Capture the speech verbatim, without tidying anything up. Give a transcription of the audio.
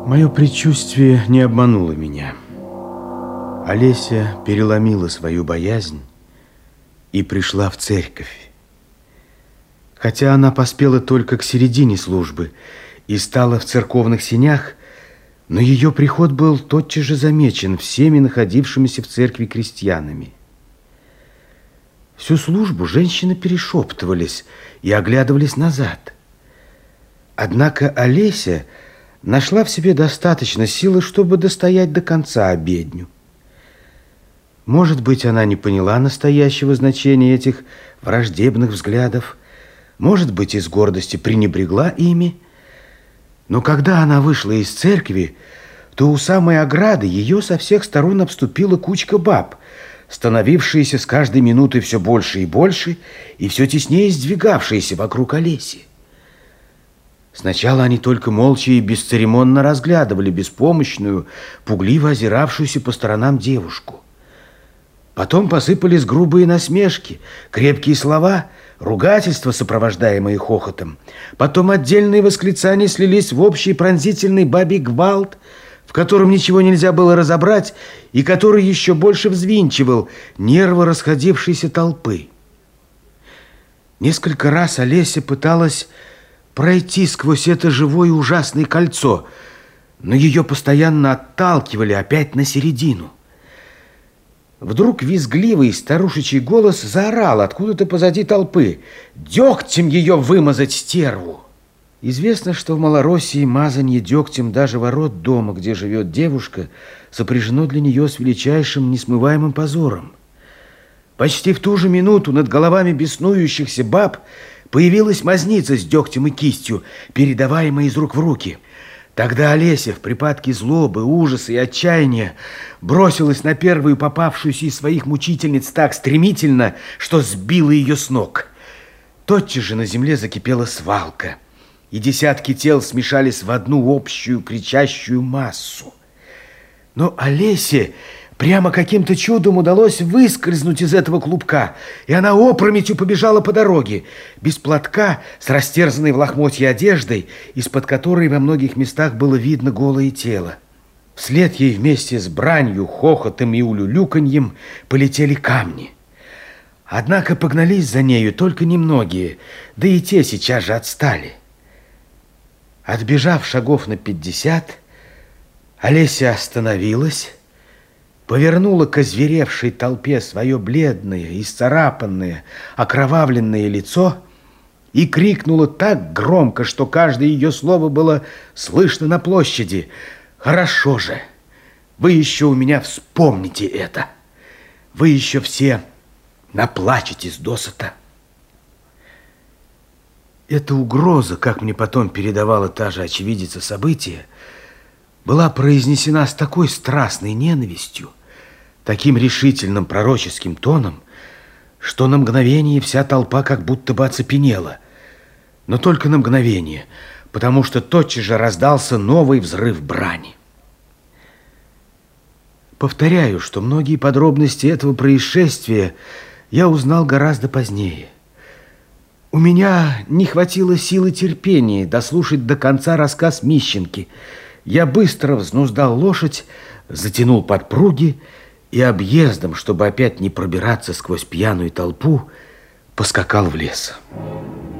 Мое предчувствие не обмануло меня. Олеся переломила свою боязнь и пришла в церковь. Хотя она поспела только к середине службы и стала в церковных сенях, но ее приход был тотчас же замечен всеми находившимися в церкви крестьянами. Всю службу женщины перешептывались и оглядывались назад. Однако Олеся нашла в себе достаточно силы, чтобы достоять до конца обедню. Может быть, она не поняла настоящего значения этих враждебных взглядов, может быть, из гордости пренебрегла ими, но когда она вышла из церкви, то у самой ограды ее со всех сторон обступила кучка баб, становившиеся с каждой минутой все больше и больше и все теснее сдвигавшиеся вокруг Олеси. Сначала они только молча и бесцеремонно разглядывали беспомощную, пугливо озиравшуюся по сторонам девушку. Потом посыпались грубые насмешки, крепкие слова, ругательства, сопровождаемые хохотом. Потом отдельные восклицания слились в общий пронзительный бабий гвалт, в котором ничего нельзя было разобрать и который еще больше взвинчивал нервы расходившейся толпы. Несколько раз Олеся пыталась пройти сквозь это живое ужасное кольцо, но ее постоянно отталкивали опять на середину. Вдруг визгливый старушечий голос заорал откуда-то позади толпы: «Дегтем ее вымазать, стерву!» Известно, что в Малороссии мазанье дегтем даже ворот дома, где живет девушка, сопряжено для нее с величайшим несмываемым позором. Почти в ту же минуту над головами беснующихся баб появилась мазница с дегтем и кистью, передаваемая из рук в руки. Тогда Олеся в припадке злобы, ужаса и отчаяния бросилась на первую попавшуюся из своих мучительниц так стремительно, что сбила ее с ног. Тотчас же на земле закипела свалка, и десятки тел смешались в одну общую кричащую массу. Но Олесе прямо каким-то чудом удалось выскользнуть из этого клубка, и она опрометью побежала по дороге, без платка, с растерзанной в лохмотье одеждой, из-под которой во многих местах было видно голое тело. Вслед ей вместе с бранью, хохотом и улюлюканьем полетели камни. Однако погнались за нею только немногие, да и те сейчас же отстали. Отбежав шагов на пятьдесят, Олеся остановилась, повернула к озверевшей толпе свое бледное, исцарапанное, окровавленное лицо и крикнула так громко, что каждое ее слово было слышно на площади: «Хорошо же, вы еще у меня вспомните это, вы еще все наплачетесь досыта». Эта угроза, как мне потом передавала та же очевидица события, была произнесена с такой страстной ненавистью, таким решительным пророческим тоном, что на мгновение вся толпа как будто бы оцепенела. Но только на мгновение, потому что тотчас же раздался новый взрыв брани. Повторяю, что многие подробности этого происшествия я узнал гораздо позднее. У меня не хватило силы терпения дослушать до конца рассказ Мищенки. Я быстро взнуздал лошадь, затянул подпруги и объездом, чтобы опять не пробираться сквозь пьяную толпу, поскакал в лес.